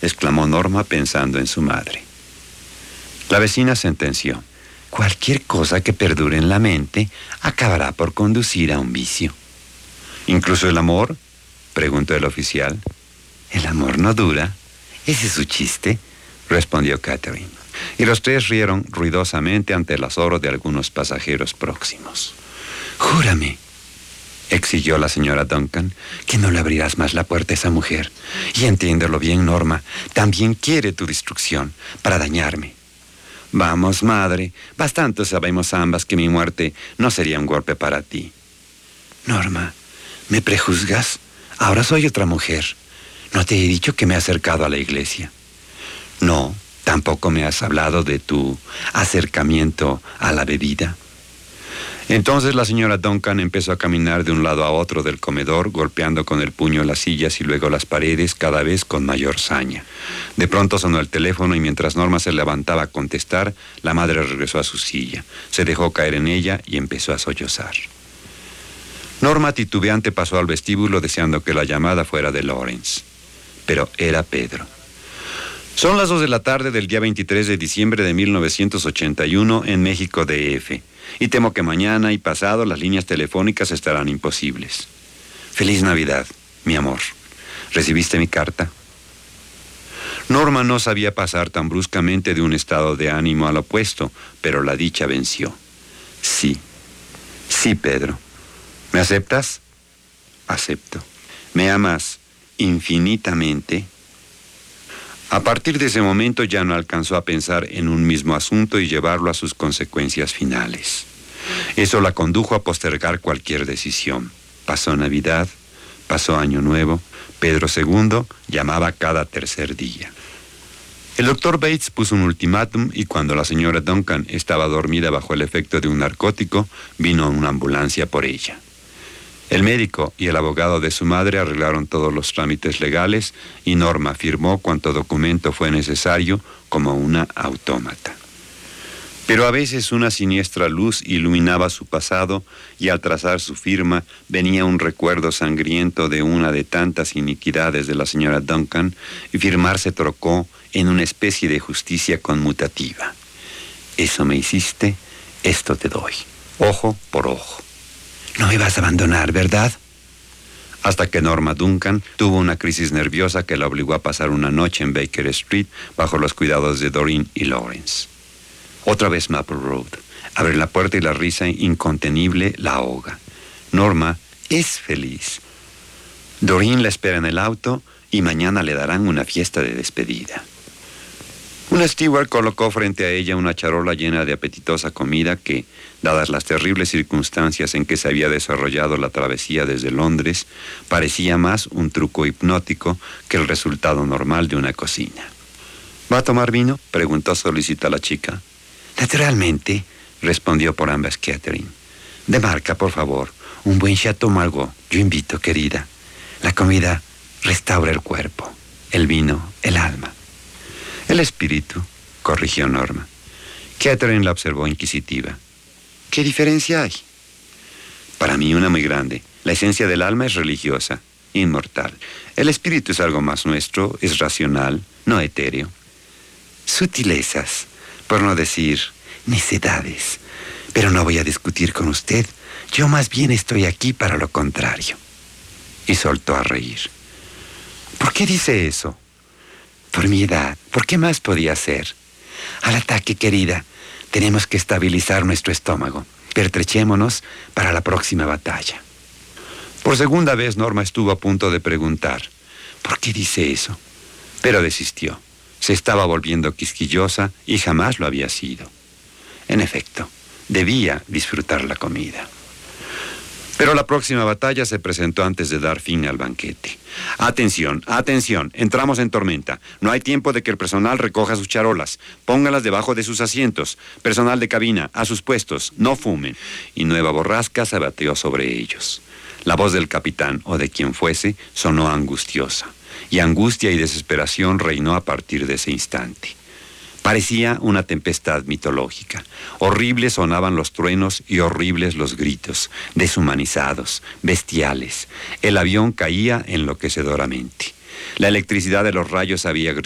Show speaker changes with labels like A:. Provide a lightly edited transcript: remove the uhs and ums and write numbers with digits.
A: exclamó Norma pensando en su madre. La vecina sentenció: cualquier cosa que perdure en la mente acabará por conducir a un vicio. ¿Incluso el amor?, preguntó el oficial. El amor no dura. Ese es su chiste, respondió Catherine. Y los tres rieron ruidosamente ante el azoro de algunos pasajeros próximos. Júrame, exigió la señora Duncan, que no le abrirás más la puerta a esa mujer. Y entiéndelo bien, Norma, también quiere tu destrucción, para dañarme. Vamos, madre, bastante sabemos ambas que mi muerte no sería un golpe para ti. Norma, ¿me prejuzgas? Ahora soy otra mujer. ¿No te he dicho que me he acercado a la iglesia? No, tampoco me has hablado de tu acercamiento a la bebida. Entonces la señora Duncan empezó a caminar de un lado a otro del comedor, golpeando con el puño las sillas y luego las paredes, cada vez con mayor saña. De pronto sonó el teléfono y mientras Norma se levantaba a contestar, la madre regresó a su silla, se dejó caer en ella y empezó a sollozar. Norma, titubeante, pasó al vestíbulo deseando que la llamada fuera de Lawrence. Pero era Pedro. Son las 2 de la tarde del día 23 de diciembre de 1981 en México DF. Y temo que mañana y pasado las líneas telefónicas estarán imposibles. Feliz Navidad, mi amor. ¿Recibiste mi carta? Norma no sabía pasar tan bruscamente de un estado de ánimo al opuesto, pero la dicha venció. Sí, Pedro. ¿Me aceptas? Acepto. ¿Me amas infinitamente? A partir de ese momento ya no alcanzó a pensar en un mismo asunto y llevarlo a sus consecuencias finales. Eso la condujo a postergar cualquier decisión. Pasó Navidad, pasó Año Nuevo, Pedro II llamaba cada tercer día. El doctor Bates puso un ultimátum y cuando la señora Duncan estaba dormida bajo el efecto de un narcótico, vino una ambulancia por ella. El médico y el abogado de su madre arreglaron todos los trámites legales y Norma firmó cuanto documento fue necesario como una autómata. Pero a veces una siniestra luz iluminaba su pasado y al trazar su firma venía un recuerdo sangriento de una de tantas iniquidades de la señora Duncan y firmar se trocó en una especie de justicia conmutativa. Eso me hiciste, esto te doy. Ojo por ojo. No me vas a abandonar, ¿verdad? Hasta que Norma Duncan tuvo una crisis nerviosa que la obligó a pasar una noche en Baker Street bajo los cuidados de Doreen y Lawrence. Otra vez Maple Road. Abre la puerta y la risa incontenible la ahoga. Norma es feliz. Doreen la espera en el auto y mañana le darán una fiesta de despedida. Un steward colocó frente a ella una charola llena de apetitosa comida que, dadas las terribles circunstancias en que se había desarrollado la travesía desde Londres, parecía más un truco hipnótico que el resultado normal de una cocina. ¿Va a tomar vino?, preguntó solícita la chica. Naturalmente, respondió por ambas Catherine. De marca, por favor, un buen Chateau Margaux, yo invito, querida. La comida restaura el cuerpo, el vino, el alma. El espíritu, corrigió Norma. Catherine la observó inquisitiva. ¿Qué diferencia hay? Para mí una muy grande. La esencia del alma es religiosa, inmortal. El espíritu es algo más nuestro, es racional, no etéreo. Sutilezas, por no decir necedades. Pero no voy a discutir con usted. Yo más bien estoy aquí para lo contrario. Y soltó a reír. ¿Por qué dice eso? Por mi edad, ¿por qué más podía ser? Al ataque, querida, tenemos que estabilizar nuestro estómago. Pertrechémonos para la próxima batalla. Por segunda vez Norma estuvo a punto de preguntar, ¿por qué dice eso? Pero desistió. Se estaba volviendo quisquillosa y jamás lo había sido. En efecto, debía disfrutar la comida. Pero la próxima batalla se presentó antes de dar fin al banquete. Atención, atención, entramos en tormenta. No hay tiempo de que el personal recoja sus charolas. Póngalas debajo de sus asientos. Personal de cabina, a sus puestos, no fumen. Y nueva borrasca se abateó sobre ellos. La voz del capitán, o de quien fuese, sonó angustiosa. Y angustia y desesperación reinó a partir de ese instante. Parecía una tempestad mitológica. Horribles sonaban los truenos y horribles los gritos, deshumanizados, bestiales. El avión caía enloquecedoramente. La electricidad de los rayos había